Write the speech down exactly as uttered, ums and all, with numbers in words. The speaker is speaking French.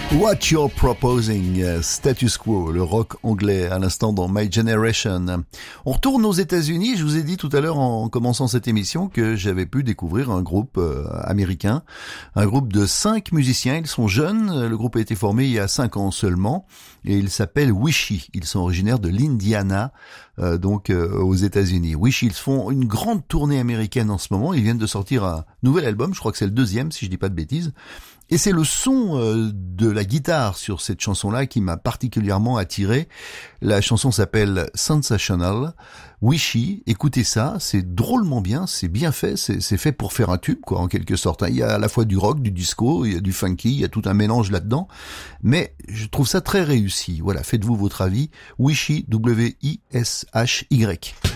What You're Proposing, Status Quo, le rock anglais à l'instant dans My Generation. On retourne aux États-Unis. Je vous ai dit tout à l'heure en commençant cette émission que j'avais pu découvrir un groupe euh, américain, un groupe de cinq musiciens. Ils sont jeunes. Le groupe a été formé il y a cinq ans seulement et il s'appelle Wishy. Ils sont originaires de l'Indiana, euh, donc euh, aux États-Unis. Wishy, ils font une grande tournée américaine en ce moment. Ils viennent de sortir un nouvel album. Je crois que c'est le deuxième, si je dis pas de bêtises. Et c'est le son euh, de la guitare sur cette chanson-là qui m'a particulièrement attiré. La chanson s'appelle Sensational. Wishy, écoutez ça, c'est drôlement bien, c'est bien fait, c'est, c'est fait pour faire un tube, quoi, en quelque sorte. Il y a à la fois du rock, du disco, il y a du funky, il y a tout un mélange là-dedans. Mais je trouve ça très réussi. Voilà, faites-vous votre avis. Wishy, W I S H Y.